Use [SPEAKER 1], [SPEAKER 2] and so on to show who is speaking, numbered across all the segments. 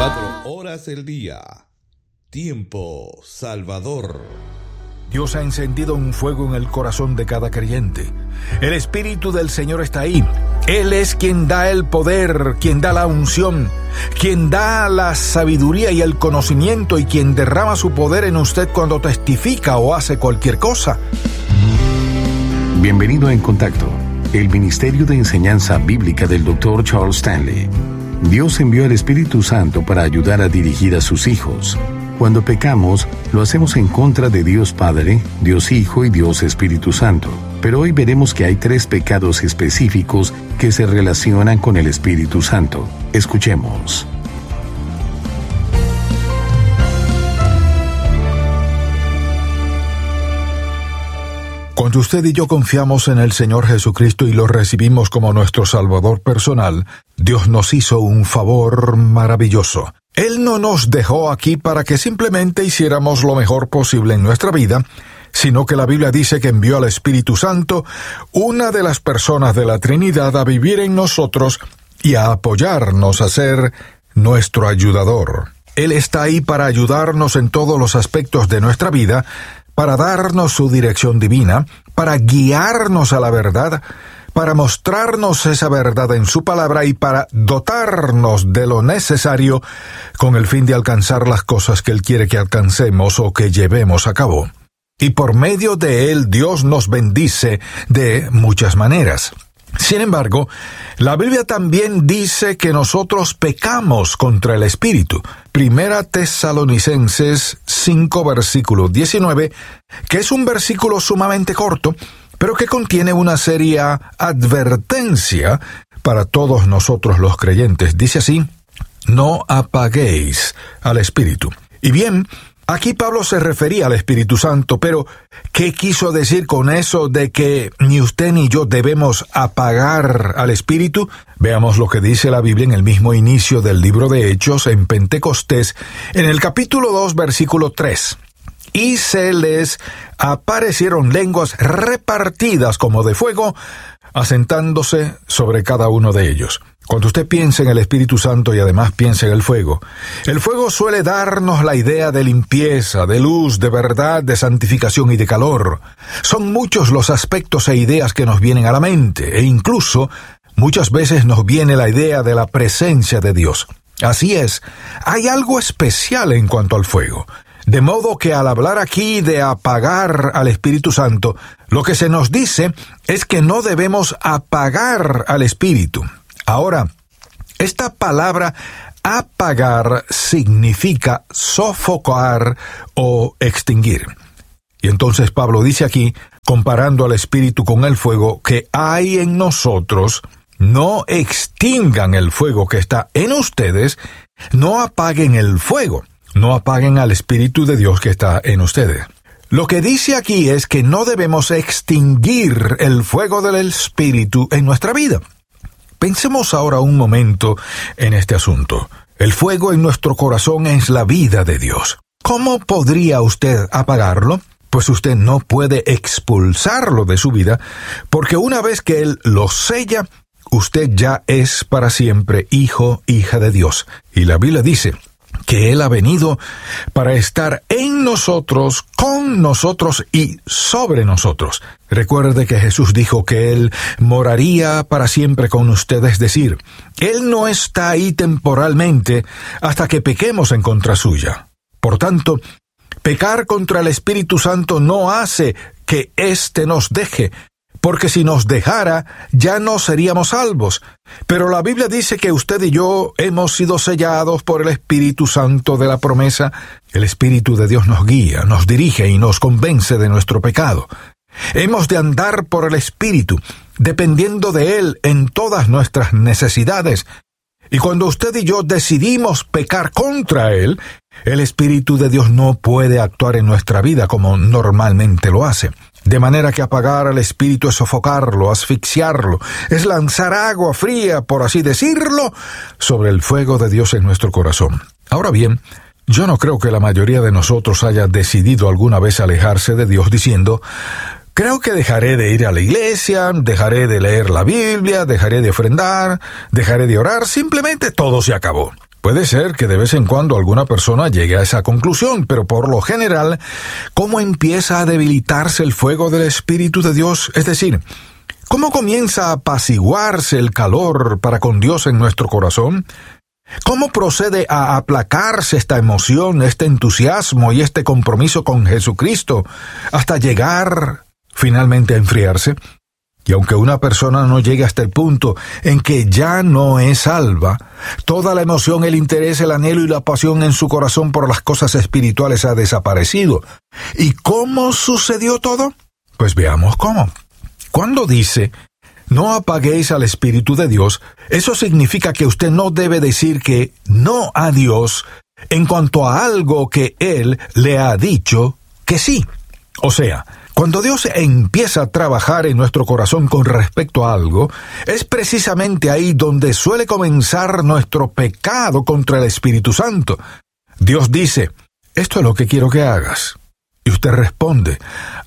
[SPEAKER 1] 24 horas del día. Tiempo salvador.
[SPEAKER 2] Dios ha encendido un fuego en el corazón de cada creyente. El Espíritu del Señor está ahí. Él es quien da el poder, quien da la unción, quien da la sabiduría y el conocimiento y quien derrama su poder en usted cuando testifica o hace cualquier cosa.
[SPEAKER 3] Bienvenido a En Contacto, el Ministerio de Enseñanza Bíblica del Dr. Charles Stanley. Dios envió al Espíritu Santo para ayudar a dirigir a sus hijos. Cuando pecamos, lo hacemos en contra de Dios Padre, Dios Hijo y Dios Espíritu Santo. Pero hoy veremos que hay 3 pecados específicos que se relacionan con el Espíritu Santo. Escuchemos.
[SPEAKER 2] Cuando usted y yo confiamos en el Señor Jesucristo y lo recibimos como nuestro Salvador personal, Dios nos hizo un favor maravilloso. Él no nos dejó aquí para que simplemente hiciéramos lo mejor posible en nuestra vida, sino que la Biblia dice que envió al Espíritu Santo, una de las personas de la Trinidad, a vivir en nosotros y a apoyarnos a ser nuestro ayudador. Él está ahí para ayudarnos en todos los aspectos de nuestra vida, para darnos su dirección divina, para guiarnos a la verdad, para mostrarnos esa verdad en su palabra y para dotarnos de lo necesario con el fin de alcanzar las cosas que Él quiere que alcancemos o que llevemos a cabo. Y por medio de Él Dios nos bendice de muchas maneras. Sin embargo, la Biblia también dice que nosotros pecamos contra el Espíritu. 1 Tesalonicenses 5, versículo 19, que es un versículo sumamente corto, pero que contiene una seria advertencia para todos nosotros los creyentes. Dice así: no apaguéis al Espíritu. Y bien, aquí Pablo se refería al Espíritu Santo, pero ¿qué quiso decir con eso de que ni usted ni yo debemos apagar al Espíritu? Veamos lo que dice la Biblia en el mismo inicio del libro de Hechos, en Pentecostés, en el capítulo 2, versículo 3. Y se les aparecieron lenguas repartidas como de fuego, asentándose sobre cada uno de ellos. Cuando usted piensa en el Espíritu Santo y además piensa en el fuego suele darnos la idea de limpieza, de luz, de verdad, de santificación y de calor. Son muchos los aspectos e ideas que nos vienen a la mente, e incluso muchas veces nos viene la idea de la presencia de Dios. Así es, hay algo especial en cuanto al fuego. De modo que al hablar aquí de apagar al Espíritu Santo, lo que se nos dice es que no debemos apagar al Espíritu. Ahora, esta palabra apagar significa sofocar o extinguir. Y entonces Pablo dice aquí, comparando al Espíritu con el fuego que hay en nosotros, no extingan el fuego que está en ustedes, no apaguen el fuego, no apaguen al Espíritu de Dios que está en ustedes. Lo que dice aquí es que no debemos extinguir el fuego del Espíritu en nuestra vida. Pensemos ahora un momento en este asunto. El fuego en nuestro corazón es la vida de Dios. ¿Cómo podría usted apagarlo? Pues usted no puede expulsarlo de su vida, porque una vez que Él lo sella, usted ya es para siempre hijo, hija de Dios. Y la Biblia dice que Él ha venido para estar en nosotros, con nosotros y sobre nosotros. Recuerde que Jesús dijo que Él moraría para siempre con ustedes, es decir, Él no está ahí temporalmente hasta que pequemos en contra suya. Por tanto, pecar contra el Espíritu Santo no hace que éste nos deje, porque si nos dejara, ya no seríamos salvos. Pero la Biblia dice que usted y yo hemos sido sellados por el Espíritu Santo de la promesa. El Espíritu de Dios nos guía, nos dirige y nos convence de nuestro pecado. Hemos de andar por el Espíritu, dependiendo de Él en todas nuestras necesidades. Y cuando usted y yo decidimos pecar contra Él, el Espíritu de Dios no puede actuar en nuestra vida como normalmente lo hace. De manera que apagar al Espíritu es sofocarlo, asfixiarlo, es lanzar agua fría, por así decirlo, sobre el fuego de Dios en nuestro corazón. Ahora bien, yo no creo que la mayoría de nosotros haya decidido alguna vez alejarse de Dios diciendo: creo que dejaré de ir a la iglesia, dejaré de leer la Biblia, dejaré de ofrendar, dejaré de orar, simplemente todo se acabó. Puede ser que de vez en cuando alguna persona llegue a esa conclusión, pero por lo general, ¿cómo empieza a debilitarse el fuego del Espíritu de Dios? Es decir, ¿cómo comienza a apaciguarse el calor para con Dios en nuestro corazón? ¿Cómo procede a aplacarse esta emoción, este entusiasmo y este compromiso con Jesucristo hasta llegar finalmente a enfriarse? Y aunque una persona no llegue hasta el punto en que ya no es salva, toda la emoción, el interés, el anhelo y la pasión en su corazón por las cosas espirituales ha desaparecido. ¿Y cómo sucedió todo? Pues veamos cómo. Cuando dice, no apaguéis al Espíritu de Dios, eso significa que usted no debe decir que no a Dios en cuanto a algo que Él le ha dicho que sí. O sea, cuando Dios empieza a trabajar en nuestro corazón con respecto a algo, es precisamente ahí donde suele comenzar nuestro pecado contra el Espíritu Santo. Dios dice, esto es lo que quiero que hagas. Y usted responde,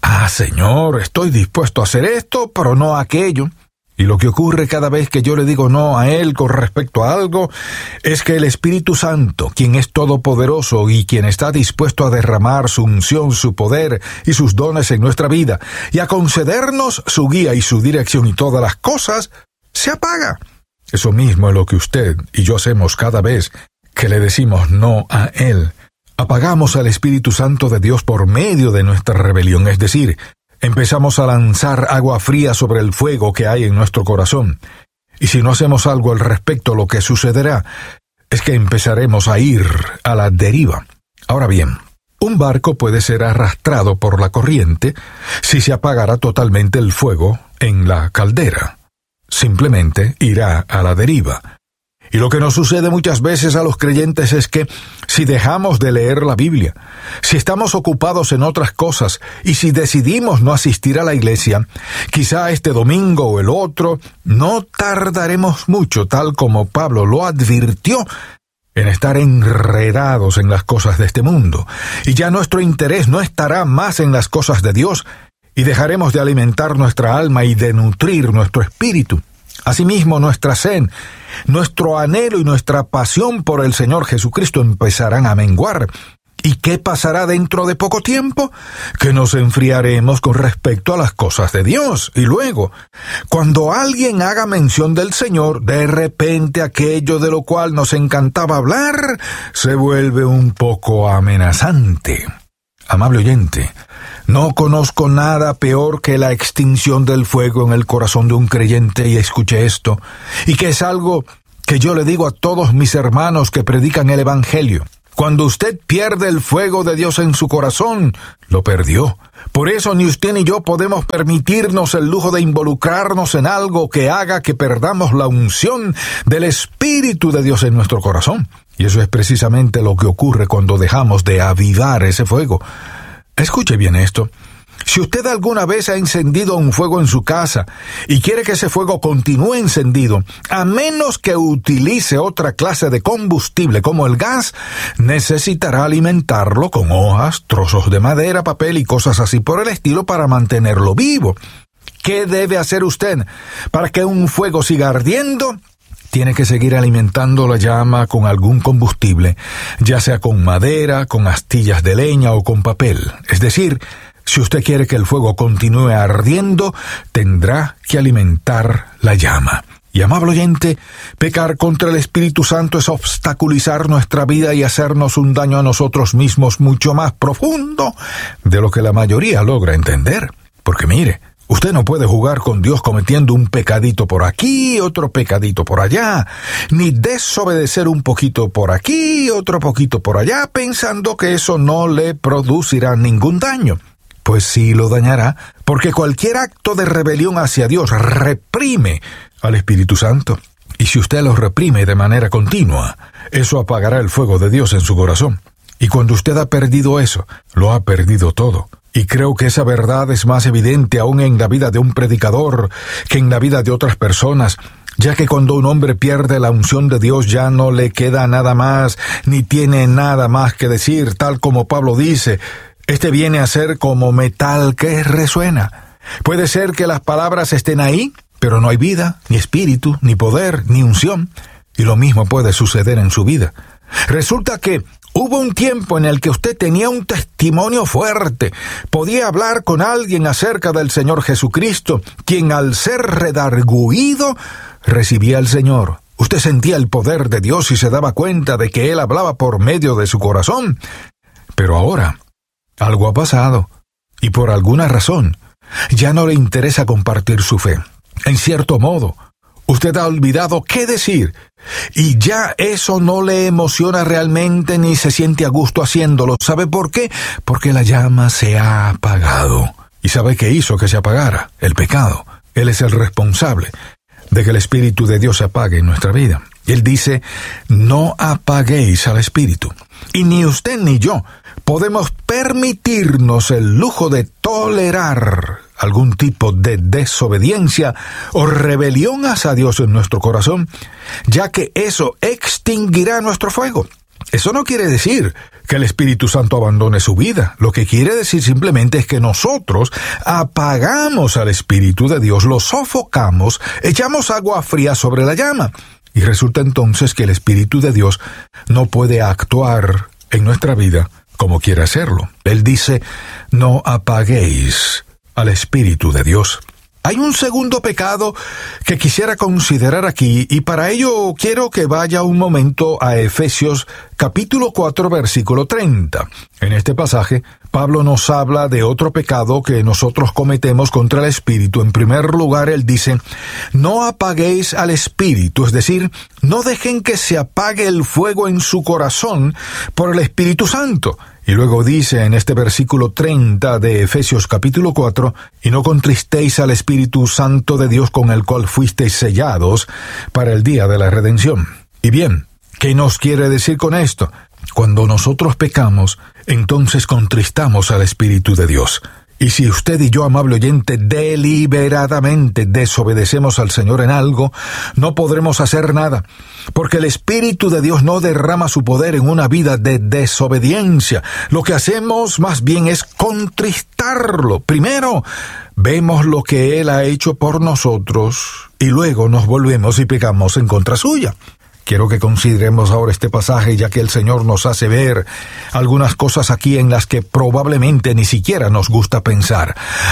[SPEAKER 2] Señor, estoy dispuesto a hacer esto, pero no a aquello. Y lo que ocurre cada vez que yo le digo no a Él con respecto a algo, es que el Espíritu Santo, quien es todopoderoso y quien está dispuesto a derramar su unción, su poder y sus dones en nuestra vida, y a concedernos su guía y su dirección y todas las cosas, se apaga. Eso mismo es lo que usted y yo hacemos cada vez que le decimos no a Él. Apagamos al Espíritu Santo de Dios por medio de nuestra rebelión, es decir, empezamos a lanzar agua fría sobre el fuego que hay en nuestro corazón. Y si no hacemos algo al respecto, lo que sucederá es que empezaremos a ir a la deriva. Ahora bien, un barco puede ser arrastrado por la corriente si se apagara totalmente el fuego en la caldera. Simplemente irá a la deriva. Y lo que nos sucede muchas veces a los creyentes es que si dejamos de leer la Biblia, si estamos ocupados en otras cosas y si decidimos no asistir a la iglesia, quizá este domingo o el otro, no tardaremos mucho, tal como Pablo lo advirtió, en estar enredados en las cosas de este mundo. Y ya nuestro interés no estará más en las cosas de Dios y dejaremos de alimentar nuestra alma y de nutrir nuestro espíritu. Asimismo, nuestra sed, nuestro anhelo y nuestra pasión por el Señor Jesucristo empezarán a menguar. ¿Y qué pasará dentro de poco tiempo? Que nos enfriaremos con respecto a las cosas de Dios. Y luego, cuando alguien haga mención del Señor, de repente aquello de lo cual nos encantaba hablar se vuelve un poco amenazante. Amable oyente, no conozco nada peor que la extinción del fuego en el corazón de un creyente, y escuche esto, y que es algo que yo le digo a todos mis hermanos que predican el Evangelio. Cuando usted pierde el fuego de Dios en su corazón, lo perdió. Por eso ni usted ni yo podemos permitirnos el lujo de involucrarnos en algo que haga que perdamos la unción del Espíritu de Dios en nuestro corazón. Y eso es precisamente lo que ocurre cuando dejamos de avivar ese fuego. Escuche bien esto. Si usted alguna vez ha encendido un fuego en su casa y quiere que ese fuego continúe encendido, a menos que utilice otra clase de combustible como el gas, necesitará alimentarlo con hojas, trozos de madera, papel y cosas así por el estilo para mantenerlo vivo. ¿Qué debe hacer usted para que un fuego siga ardiendo? Tiene que seguir alimentando la llama con algún combustible, ya sea con madera, con astillas de leña o con papel. Es decir, si usted quiere que el fuego continúe ardiendo, tendrá que alimentar la llama. Y amable oyente, pecar contra el Espíritu Santo es obstaculizar nuestra vida y hacernos un daño a nosotros mismos mucho más profundo de lo que la mayoría logra entender. Porque mire, usted no puede jugar con Dios cometiendo un pecadito por aquí, otro pecadito por allá, ni desobedecer un poquito por aquí, otro poquito por allá, pensando que eso no le producirá ningún daño. Pues sí lo dañará, porque cualquier acto de rebelión hacia Dios reprime al Espíritu Santo. Y si usted lo reprime de manera continua, eso apagará el fuego de Dios en su corazón. Y cuando usted ha perdido eso, lo ha perdido todo. Y creo que esa verdad es más evidente aún en la vida de un predicador que en la vida de otras personas, ya que cuando un hombre pierde la unción de Dios ya no le queda nada más, ni tiene nada más que decir, tal como Pablo dice. Este viene a ser como metal que resuena. Puede ser que las palabras estén ahí, pero no hay vida, ni espíritu, ni poder, ni unción. Y lo mismo puede suceder en su vida. Resulta que hubo un tiempo en el que usted tenía un testimonio fuerte. Podía hablar con alguien acerca del Señor Jesucristo, quien al ser redargüido recibía al Señor. Usted sentía el poder de Dios y se daba cuenta de que Él hablaba por medio de su corazón. Pero ahora, algo ha pasado, y por alguna razón, ya no le interesa compartir su fe. En cierto modo, usted ha olvidado qué decir, y ya eso no le emociona realmente ni se siente a gusto haciéndolo. ¿Sabe por qué? Porque la llama se ha apagado. ¿Y sabe qué hizo que se apagara? El pecado. Él es el responsable de que el Espíritu de Dios se apague en nuestra vida. Y Él dice, no apaguéis al Espíritu. Y ni usted ni yo podemos permitirnos el lujo de tolerar algún tipo de desobediencia o rebelión hacia Dios en nuestro corazón, ya que eso extinguirá nuestro fuego. Eso no quiere decir que el Espíritu Santo abandone su vida. Lo que quiere decir simplemente es que nosotros apagamos al Espíritu de Dios, lo sofocamos, echamos agua fría sobre la llama. Y resulta entonces que el Espíritu de Dios no puede actuar en nuestra vida como quiere hacerlo. Él dice, no apaguéis al Espíritu de Dios. Hay un segundo pecado que quisiera considerar aquí, y para ello quiero que vaya un momento a Efesios capítulo 4, versículo 30. En este pasaje, Pablo nos habla de otro pecado que nosotros cometemos contra el Espíritu. En primer lugar, él dice, no apaguéis al Espíritu, es decir, no dejen que se apague el fuego en su corazón por el Espíritu Santo. Y luego dice en este versículo 30 de Efesios capítulo 4, y no contristéis al Espíritu Santo de Dios con el cual fuisteis sellados para el día de la redención. Y bien, ¿qué nos quiere decir con esto? Cuando nosotros pecamos, entonces contristamos al Espíritu de Dios. Y si usted y yo, amable oyente, deliberadamente desobedecemos al Señor en algo, no podremos hacer nada, porque el Espíritu de Dios no derrama su poder en una vida de desobediencia. Lo que hacemos más bien es contristarlo. Primero, vemos lo que Él ha hecho por nosotros, y luego nos volvemos y pecamos en contra suya. Quiero que consideremos ahora este pasaje, ya que el Señor nos hace ver algunas cosas aquí en las que probablemente ni siquiera nos gusta pensar.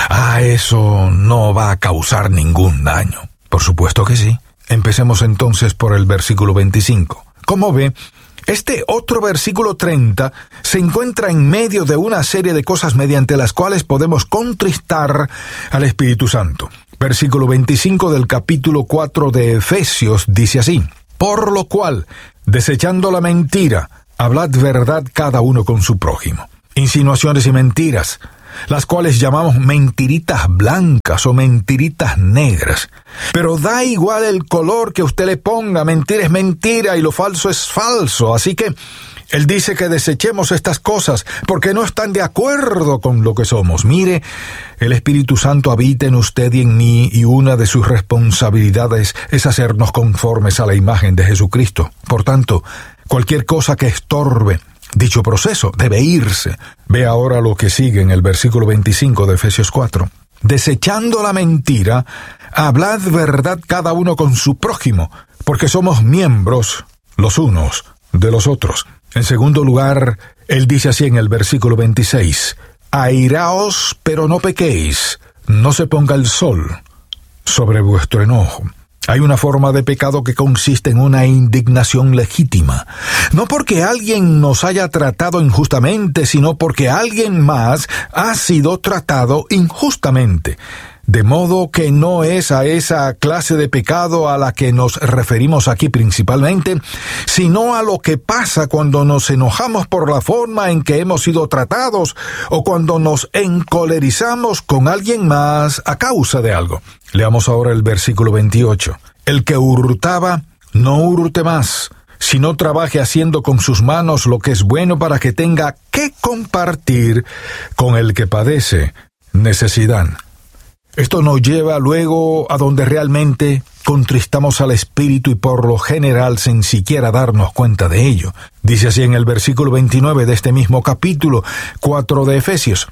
[SPEAKER 2] Eso no va a causar ningún daño. Por supuesto que sí. Empecemos entonces por el versículo 25. Como ve, este otro versículo 30 se encuentra en medio de una serie de cosas mediante las cuales podemos contristar al Espíritu Santo. Versículo 25 del capítulo 4 de Efesios dice así: por lo cual, desechando la mentira, hablad verdad cada uno con su prójimo. Insinuaciones y mentiras, las cuales llamamos mentiritas blancas o mentiritas negras. Pero da igual el color que usted le ponga, mentira es mentira y lo falso es falso. Así que Él dice que desechemos estas cosas porque no están de acuerdo con lo que somos. Mire, el Espíritu Santo habita en usted y en mí, y una de sus responsabilidades es hacernos conformes a la imagen de Jesucristo. Por tanto, cualquier cosa que estorbe dicho proceso debe irse. Ve ahora lo que sigue en el versículo 25 de Efesios 4. Desechando la mentira, hablad verdad cada uno con su prójimo, porque somos miembros los unos de los otros. En segundo lugar, él dice así en el versículo 26, airaos, pero no pequéis, no se ponga el sol sobre vuestro enojo. Hay una forma de pecado que consiste en una indignación legítima, no porque alguien nos haya tratado injustamente, sino porque alguien más ha sido tratado injustamente. De modo que no es a esa clase de pecado a la que nos referimos aquí principalmente, sino a lo que pasa cuando nos enojamos por la forma en que hemos sido tratados o cuando nos encolerizamos con alguien más a causa de algo. Leamos ahora el versículo 28. El que hurtaba, no hurte más, sino trabaje haciendo con sus manos lo que es bueno para que tenga que compartir con el que padece necesidad. Esto nos lleva luego a donde realmente contristamos al Espíritu y por lo general sin siquiera darnos cuenta de ello. Dice así en el versículo 29 de este mismo capítulo 4 de Efesios: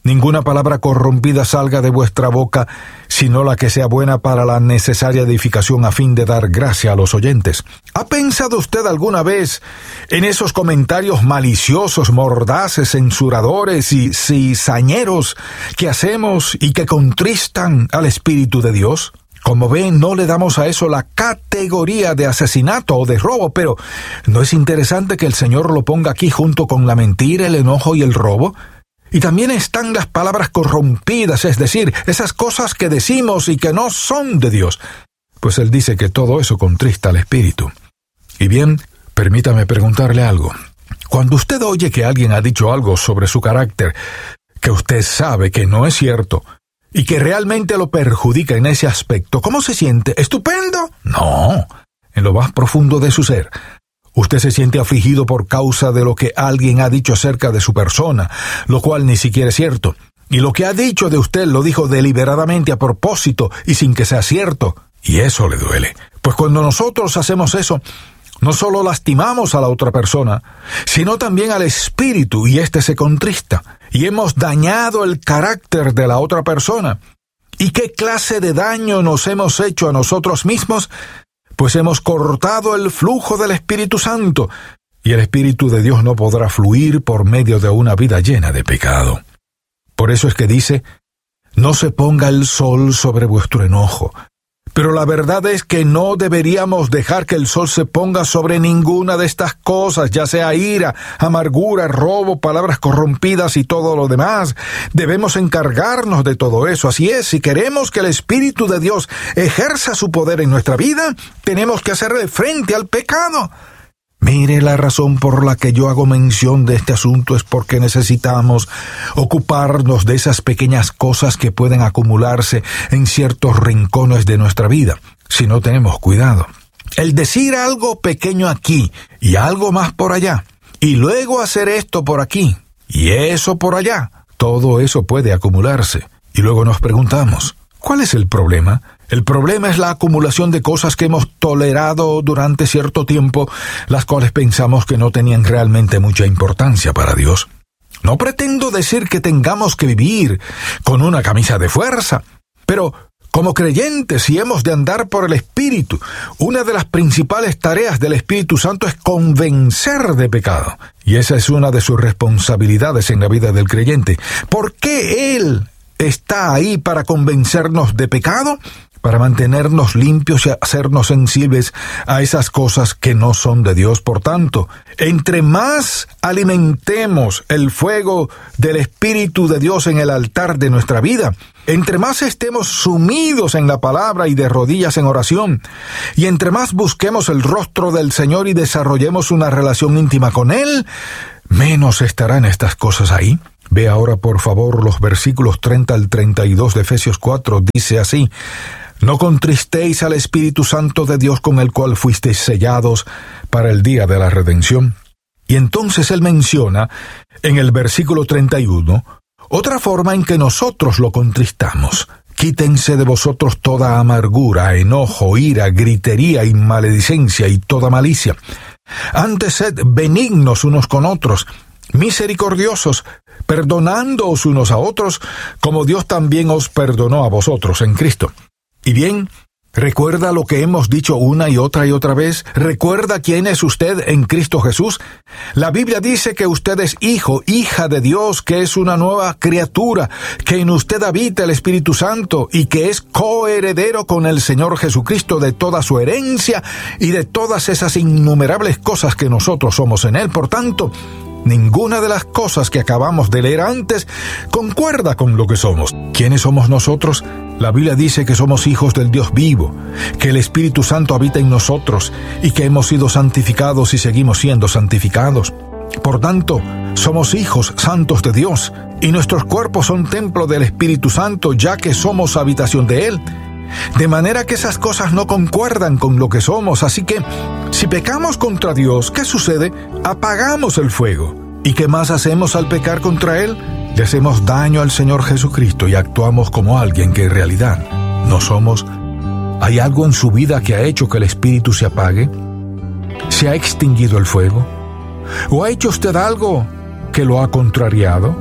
[SPEAKER 2] Ninguna palabra corrompida salga de vuestra boca, sino la que sea buena para la necesaria edificación a fin de dar gracia a los oyentes. ¿Ha pensado usted alguna vez en esos comentarios maliciosos, mordaces, censuradores y cizañeros que hacemos y que contristan al Espíritu de Dios? Como ven, no le damos a eso la categoría de asesinato o de robo, pero ¿no es interesante que el Señor lo ponga aquí junto con la mentira, el enojo y el robo? Y también están las palabras corrompidas, es decir, esas cosas que decimos y que no son de Dios. Pues Él dice que todo eso contrista al Espíritu. Y bien, permítame preguntarle algo. Cuando usted oye que alguien ha dicho algo sobre su carácter, que usted sabe que no es cierto, y que realmente lo perjudica en ese aspecto, ¿cómo se siente? ¿Estupendo? No, en lo más profundo de su ser. Usted se siente afligido por causa de lo que alguien ha dicho acerca de su persona, lo cual ni siquiera es cierto. Y lo que ha dicho de usted lo dijo deliberadamente a propósito y sin que sea cierto. Y eso le duele. Pues cuando nosotros hacemos eso, no solo lastimamos a la otra persona, sino también al espíritu, y éste se contrista. Y hemos dañado el carácter de la otra persona. ¿Y qué clase de daño nos hemos hecho a nosotros mismos? Pues hemos cortado el flujo del Espíritu Santo, y el Espíritu de Dios no podrá fluir por medio de una vida llena de pecado. Por eso es que dice, no se ponga el sol sobre vuestro enojo. Pero la verdad es que no deberíamos dejar que el sol se ponga sobre ninguna de estas cosas, ya sea ira, amargura, robo, palabras corrompidas y todo lo demás. Debemos encargarnos de todo eso. Así es, si queremos que el Espíritu de Dios ejerza su poder en nuestra vida, tenemos que hacerle frente al pecado. Mire, la razón por la que yo hago mención de este asunto es porque necesitamos ocuparnos de esas pequeñas cosas que pueden acumularse en ciertos rincones de nuestra vida, si no tenemos cuidado. El decir algo pequeño aquí y algo más por allá, y luego hacer esto por aquí y eso por allá, todo eso puede acumularse. Y luego nos preguntamos, ¿cuál es el problema? El problema es la acumulación de cosas que hemos tolerado durante cierto tiempo, las cuales pensamos que no tenían realmente mucha importancia para Dios. No pretendo decir que tengamos que vivir con una camisa de fuerza, pero como creyentes, si hemos de andar por el Espíritu, una de las principales tareas del Espíritu Santo es convencer de pecado. Y esa es una de sus responsabilidades en la vida del creyente. ¿Por qué Él está ahí para convencernos de pecado? Para mantenernos limpios y hacernos sensibles a esas cosas que no son de Dios. Por tanto, entre más alimentemos el fuego del Espíritu de Dios en el altar de nuestra vida, entre más estemos sumidos en la palabra y de rodillas en oración, y entre más busquemos el rostro del Señor y desarrollemos una relación íntima con Él, menos estarán estas cosas ahí. Ve ahora, por favor, los versículos 30 al 32 de Efesios 4, dice así: no contristéis al Espíritu Santo de Dios, con el cual fuisteis sellados para el día de la redención. Y entonces él menciona, en el versículo 31, otra forma en que nosotros lo contristamos. Quítense de vosotros toda amargura, enojo, ira, gritería y maledicencia y toda malicia. Antes sed benignos unos con otros, misericordiosos, perdonándoos unos a otros, como Dios también os perdonó a vosotros en Cristo. Y bien, ¿recuerda lo que hemos dicho una y otra vez? ¿Recuerda quién es usted en Cristo Jesús? La Biblia dice que usted es hijo, hija de Dios, que es una nueva criatura, que en usted habita el Espíritu Santo y que es coheredero con el Señor Jesucristo de toda su herencia y de todas esas innumerables cosas que nosotros somos en Él. Por tanto, ninguna de las cosas que acabamos de leer antes concuerda con lo que somos. ¿Quiénes somos nosotros? La Biblia dice que somos hijos del Dios vivo, que el Espíritu Santo habita en nosotros y que hemos sido santificados y seguimos siendo santificados. Por tanto, somos hijos santos de Dios y nuestros cuerpos son templo del Espíritu Santo, ya que somos habitación de Él. De manera que esas cosas no concuerdan con lo que somos, así que si pecamos contra Dios, ¿qué sucede? Apagamos el fuego. ¿Y qué más hacemos al pecar contra Él? Le hacemos daño al Señor Jesucristo y actuamos como alguien que en realidad no somos. ¿Hay algo en su vida que ha hecho que el Espíritu se apague? ¿Se ha extinguido el fuego? ¿O ha hecho usted algo que lo ha contrariado?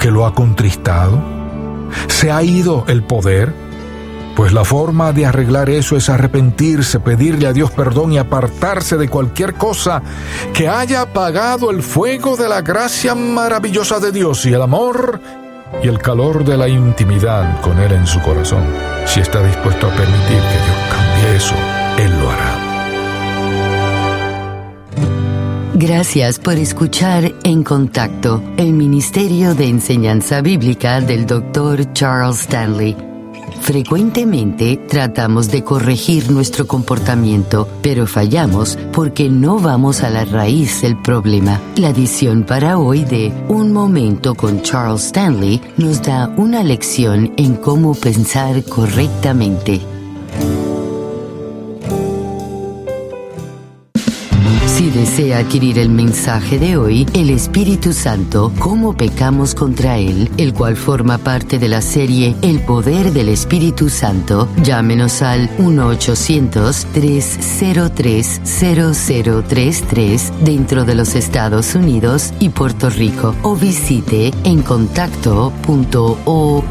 [SPEAKER 2] que lo ha contristado? ¿Se ha ido el poder? Pues la forma de arreglar eso es arrepentirse, pedirle a Dios perdón y apartarse de cualquier cosa que haya apagado el fuego de la gracia maravillosa de Dios y el amor y el calor de la intimidad con Él en su corazón. Si está dispuesto a permitir que Dios cambie eso, Él lo hará.
[SPEAKER 4] Gracias por escuchar En Contacto, el Ministerio de Enseñanza Bíblica del Dr. Charles Stanley. Frecuentemente tratamos de corregir nuestro comportamiento, pero fallamos porque no vamos a la raíz del problema. La edición para hoy de Un Momento con Charles Stanley nos da una lección en cómo pensar correctamente. Si desea adquirir el mensaje de hoy, El Espíritu Santo, cómo pecamos contra Él, el cual forma parte de la serie El Poder del Espíritu Santo, llámenos al 1-800-303-0033 dentro de los Estados Unidos y Puerto Rico o visite encontacto.org.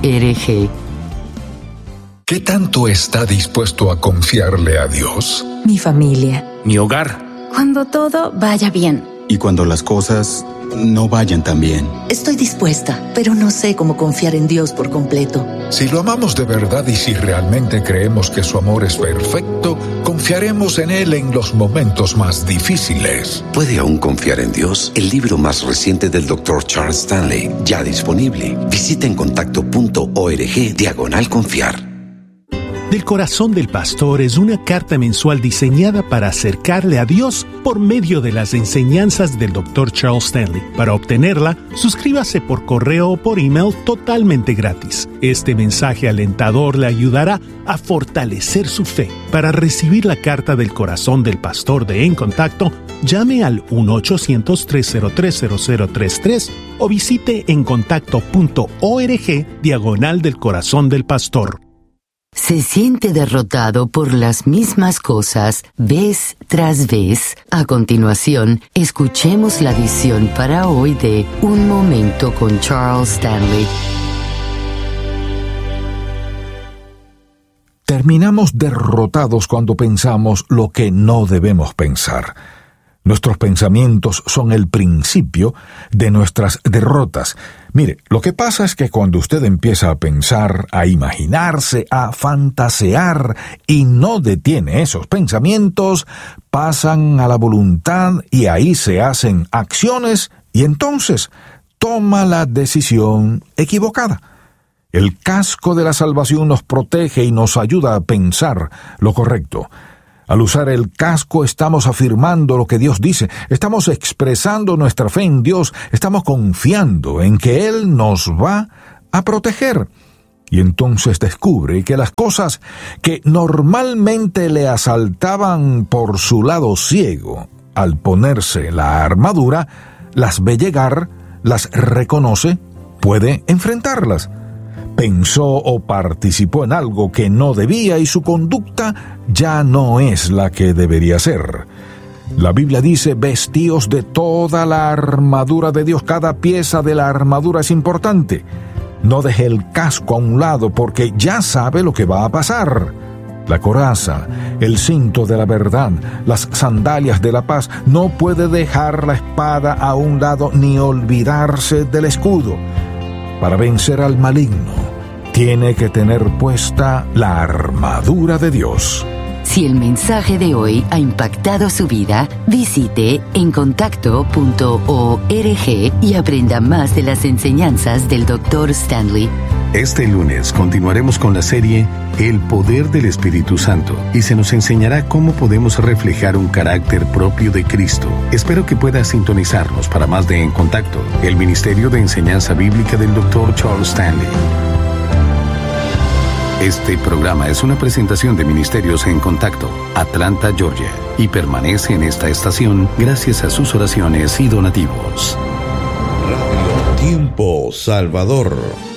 [SPEAKER 2] ¿Qué tanto está dispuesto a confiarle a Dios?
[SPEAKER 5] Mi familia.
[SPEAKER 6] Mi hogar.
[SPEAKER 5] Cuando todo vaya bien.
[SPEAKER 7] Y cuando las cosas no vayan tan bien.
[SPEAKER 8] Estoy dispuesta, pero no sé cómo confiar en Dios por completo.
[SPEAKER 2] Si lo amamos de verdad y si realmente creemos que su amor es perfecto, confiaremos en Él en los momentos más difíciles.
[SPEAKER 9] ¿Puede aún confiar en Dios? El libro más reciente del Dr. Charles Stanley, ya disponible. Visita encontacto.org/confiar.
[SPEAKER 6] Del Corazón del Pastor es una carta mensual diseñada para acercarle a Dios por medio de las enseñanzas del Dr. Charles Stanley. Para obtenerla, suscríbase por correo o por email totalmente gratis. Este mensaje alentador le ayudará a fortalecer su fe. Para recibir la carta del Corazón del Pastor de En Contacto, llame al 1-800-303-0033 o visite encontacto.org/del Corazón del Pastor.
[SPEAKER 4] ¿Se siente derrotado por las mismas cosas vez tras vez? A continuación, escuchemos la edición para hoy de Un Momento con Charles Stanley.
[SPEAKER 2] Terminamos derrotados cuando pensamos lo que no debemos pensar. Nuestros pensamientos son el principio de nuestras derrotas. Mire, lo que pasa es que cuando usted empieza a pensar, a imaginarse, a fantasear y no detiene esos pensamientos, pasan a la voluntad y ahí se hacen acciones y entonces toma la decisión equivocada. El casco de la salvación nos protege y nos ayuda a pensar lo correcto. Al usar el casco estamos afirmando lo que Dios dice, estamos expresando nuestra fe en Dios, estamos confiando en que Él nos va a proteger. Y entonces descubre que las cosas que normalmente le asaltaban por su lado ciego, al ponerse la armadura, las ve llegar, las reconoce, puede enfrentarlas. Pensó o participó en algo que no debía y su conducta ya no es la que debería ser. La Biblia dice, vestíos de toda la armadura de Dios. Cada pieza de la armadura es importante. No deje el casco a un lado porque ya sabe lo que va a pasar. La coraza, el cinto de la verdad, las sandalias de la paz. No puede dejar la espada a un lado ni olvidarse del escudo. Para vencer al maligno, tiene que tener puesta la armadura de Dios.
[SPEAKER 4] Si el mensaje de hoy ha impactado su vida, visite encontacto.org y aprenda más de las enseñanzas del Dr. Stanley.
[SPEAKER 3] Este lunes continuaremos con la serie El Poder del Espíritu Santo y se nos enseñará cómo podemos reflejar un carácter propio de Cristo. Espero que pueda sintonizarnos para más de En Contacto, el Ministerio de Enseñanza Bíblica del Dr. Charles Stanley. Este programa es una presentación de Ministerios En Contacto, Atlanta, Georgia, y permanece en esta estación gracias a sus oraciones y donativos.
[SPEAKER 1] Radio Tiempo Salvador.